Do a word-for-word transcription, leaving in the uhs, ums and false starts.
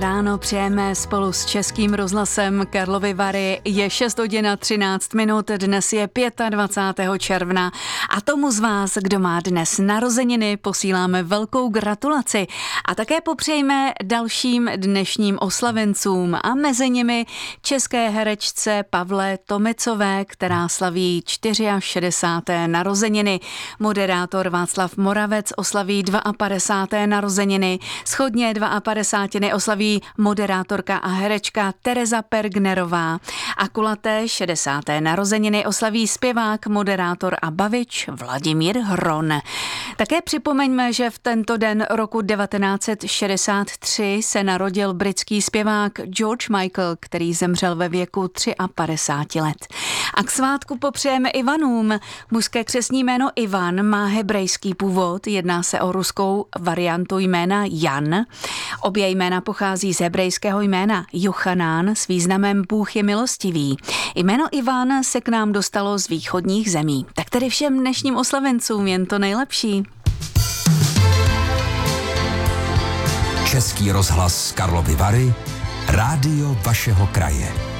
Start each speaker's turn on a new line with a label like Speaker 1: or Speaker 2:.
Speaker 1: ráno přejeme spolu s Českým rozhlasem Karlovy Vary. Je šest hodin a třináct minut, dnes je dvacátého pátého června a tomu z vás, kdo má dnes narozeniny, posíláme velkou gratulaci a také popřejme dalším dnešním oslavencům a mezi nimi české herečce Pavle Tomecové, která slaví šedesáté čtvrté narozeniny. Moderátor Václav Moravec oslaví padesáté druhé narozeniny. Shodně padesátiny druhé oslaví moderátorka a herečka Tereza Pergnerová. A kulaté šedesáté narozeniny oslaví zpěvák, moderátor a bavič Vladimír Hron. Také připomeňme, že v tento den roku devatenáct set šedesát tři se narodil britský zpěvák George Michael, který zemřel ve věku padesát tři let. A k svátku popřejeme Ivanům. Mužské křestní jméno Ivan má hebrejský původ, jedná se o ruskou variantu jména Jan. Obě jména pochází z hebrejského jména Jochanan s významem Bůh je milostivý. Jméno Ivan se k nám dostalo z východních zemí. Tak tedy všem dnešním oslavencům jen to nejlepší.
Speaker 2: Český rozhlas Karlovy Vary, rádio vašeho kraje.